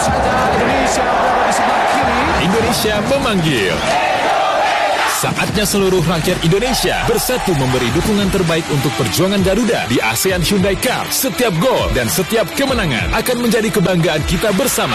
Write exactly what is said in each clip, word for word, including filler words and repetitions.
saja Indonesia berada di sebelah kiri. Indonesia memanggil. Saatnya seluruh rakyat Indonesia bersatu memberi dukungan terbaik untuk perjuangan Garuda di ASEAN Hyundai Cup. Setiap gol dan setiap kemenangan akan menjadi kebanggaan kita bersama.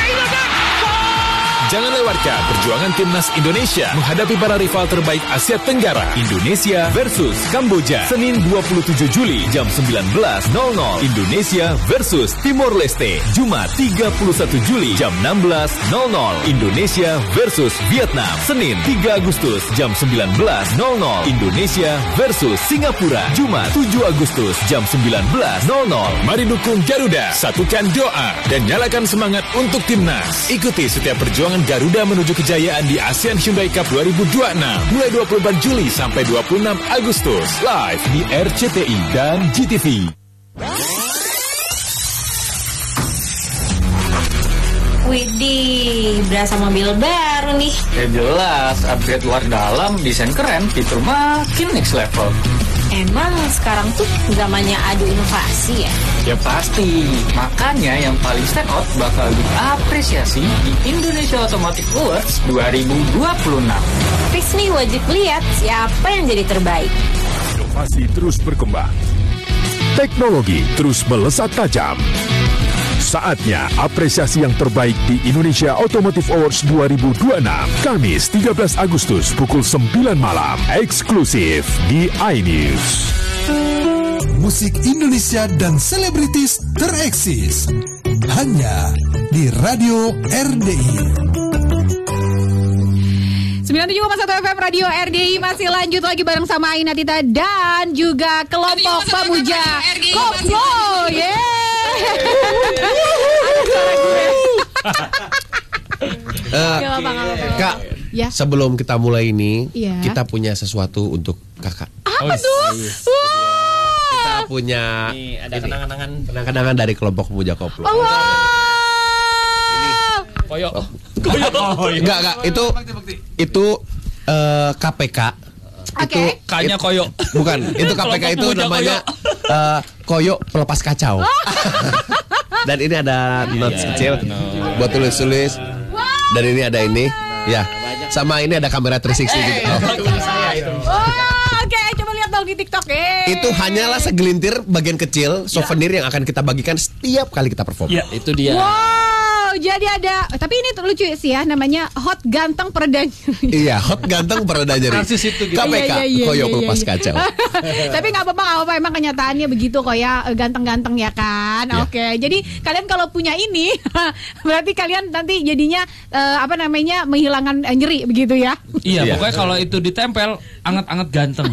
Jangan lewatkan perjuangan timnas Indonesia menghadapi para rival terbaik Asia Tenggara. Indonesia versus Kamboja, Senin dua puluh tujuh Juli jam sembilan belas nol nol. Indonesia versus Timor Leste, Jumat tiga puluh satu Juli jam enam belas nol nol. Indonesia versus Vietnam, Senin tiga Agustus jam sembilan belas nol nol. Indonesia versus Singapura, Jumat tujuh Agustus jam sembilan belas nol nol. Mari dukung Garuda, satukan doa dan nyalakan semangat untuk timnas. Ikuti setiap perjuangan Garuda menuju kejayaan di ASEAN Hyundai Cup dua ribu dua puluh enam mulai dua puluh empat Juli sampai dua puluh enam Agustus live di R C T I dan G T V. Widih, berasa mobil baru nih. Ya jelas, upgrade luar dalam, desain keren, fitur makin next level. Emang sekarang tuh zamannya adu inovasi ya? Ya pasti, makanya yang paling stand out bakal diapresiasi di Indonesia Automotive Awards dua ribu dua puluh enam. Fix nih wajib lihat siapa yang jadi terbaik. Inovasi terus berkembang. Teknologi terus melesat tajam. Saatnya apresiasi yang terbaik di Indonesia Automotive Awards dua ribu dua puluh enam. Kamis tiga belas Agustus pukul sembilan malam. Eksklusif di iNews. Musik Indonesia dan selebritis tereksis. Hanya di Radio R D I. sembilan puluh tujuh koma satu F M Radio R D I masih lanjut lagi bareng sama Aina Tita dan juga kelompok pemuja Koplo. Yeah. Uh, Kak, ya. Sebelum kita mulai ini, ya. Kita punya sesuatu untuk kakak. Apa tuh? Wow. Kita punya Ini ada kenangan-kenangan kenangan dari kelompok pemuja Koplo. Oh, wow. Koyok. Oh. Koyok. Enggak, enggak. Itu itu uh, K P K. Oke. Itu K-nya koyok. Bukan, itu K P K itu namanya uh, koyok pelepas kacau. Dan ini ada notes kecil buat tulis-tulis. Dan ini ada ini, ya. Sama ini ada kamera tiga enam nol gitu. Oh, oke, coba lihat dong di TikTok. Eh. Itu hanyalah segelintir bagian kecil souvenir yang akan kita bagikan setiap kali kita perform. Ya, itu dia. Wow, jadi ada. Tapi ini lucu sih ya, namanya Hot Ganteng Peredam. Iya, hot ganteng pereda nyeri. Persis itu gitu. K P K, Iya, iya, iya, koyok iya, pelepas iya. kacau. Tapi nggak apa-apa, nggak apa-apa. Emang kenyataannya begitu kok ya, ganteng-ganteng ya kan. Ya. Oke, jadi kalian kalau punya ini, berarti kalian nanti jadinya eh, apa namanya menghilangkan eh, nyeri begitu ya. Iya, Iya. pokoknya kalau itu ditempel anget-anget ganteng.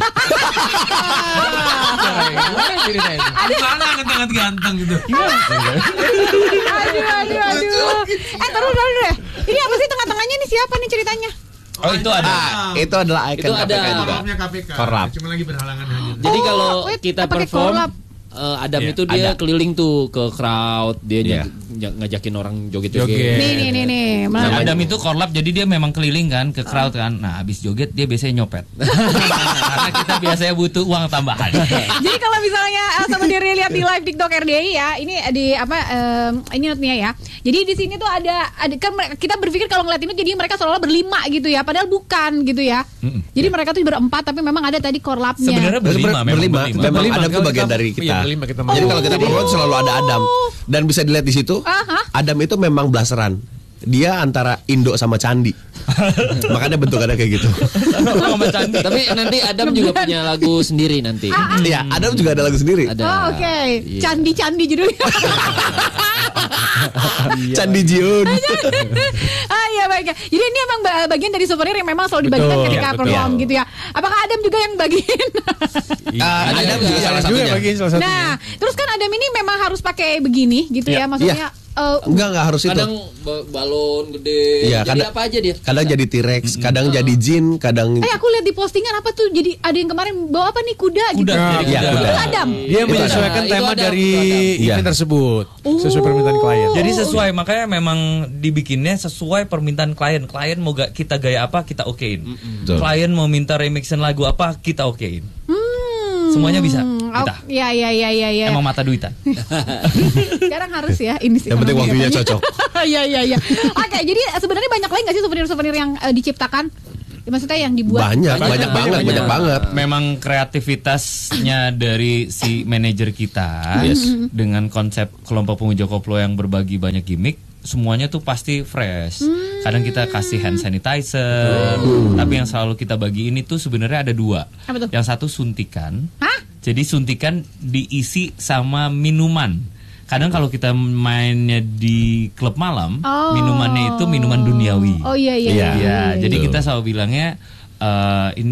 Gimana anget-anget ganteng gitu? Aduh, aduh, aduh. Eh, taruh dulu deh. Ini apa sih tengah-tengahnya ini siapa nih ceritanya? Oh, itu ada. Ah, itu adalah icon Itu K P K ada. juga. K P K. Korlap. Cuma lagi berhalangan hadir. Jadi Oh, kalau wait, kita pakai perform korlap. eh, Adam Iya, itu dia ada. keliling tuh ke crowd, dia Iya. ny- ny- ngajakin orang Joget. joget-joget. Nih, nih, nih, nih. Nah, Mana? Adam itu korlap, jadi dia memang keliling kan ke crowd kan. Nah, habis joget dia biasanya nyopet. Karena kita biasanya butuh uang tambahan. Jadi kalau misalnya uh, sama diri lihat di live TikTok R D I ya, ini di apa um, ini notnya ya. Jadi di sini tuh ada ada kan mereka- kita berpikir kalau ngeliat ini jadi mereka seolah berlima gitu ya, padahal bukan gitu ya. Jadi mereka tuh berempat tapi memang ada tadi korlapnya. Sebenarnya berlima, memang berlima. berlima. Memang Berlima, Adam itu kalau bagian kita- dari iya, kita. berlima kita Jadi mau. kalau kita perform selalu ada Adam. Dan bisa dilihat di situ, Aha. Adam itu memang blasteran. Dia antara Indo sama Candi. Makanya bentukannya kayak gitu. Sama Candi. Tapi nanti Adam juga punya lagu sendiri nanti. Iya, Adam juga ada lagu sendiri. Ada. Oh, oke. Iya. Candi-candi judulnya. Candi Jiun. Ah iya baik. Jadi ini emang ba- bagian dari souvenir yang memang selalu dibagikan Betul, ketika betul. perform gitu ya. Apakah Adam juga yang bagiin? Ah, Ada Adam juga. juga salah Ada juga satunya. bagian salah satunya. Nah, terus kan Adam ini memang harus pakai begini gitu ya, maksudnya eh, Enggak, enggak harus itu. Kadang ba- balon gede. Iya, jadi kadang- apa aja dia? Kadang jadi T-Rex, kadang jadi jin, kadang Eh aku lihat di postingan apa tuh, jadi ada yang kemarin bawa apa nih, kuda, Kuda, gitu. jadi Iya, kuda. kuda. Itu Adam. Dia Itu menyesuaikan ada. tema Itu ada, dari itu ada. event Iya. tersebut sesuai Oh. permintaan klien. Jadi sesuai, makanya memang dibikinnya sesuai permintaan klien. Klien mau gak kita gaya apa, kita okein. Betul. Klien mau minta remixin lagu apa, kita okein. Hmm. Semuanya bisa. Oh, Kita. iya iya iya iya iya. Emang mata duitan. Sekarang harus ya ini sih. Yang penting waktunya cocok. Iya iya iya. Oke, jadi sebenarnya banyak lagi nggak sih souvenir-souvenir yang uh, diciptakan? Ya, maksudnya yang dibuat Banyak, banyak, banyak banget, banyak, banyak banget. Memang kreativitasnya dari si manajer kita yes. dengan konsep kelompok pemuja koplo yang berbagi banyak gimmick, semuanya tuh pasti fresh. Hmm. Kadang kita kasih hand sanitizer, uh. tapi yang selalu kita bagi ini tuh sebenarnya ada dua. Apa tuh? Yang satu suntikan. Hah? Jadi suntikan diisi sama minuman. Kadang kalau kita mainnya di klub malam, oh. minumannya itu minuman duniawi. Oh iya iya. Iya, iya, iya, iya. Jadi kita selalu bilangnya uh, ini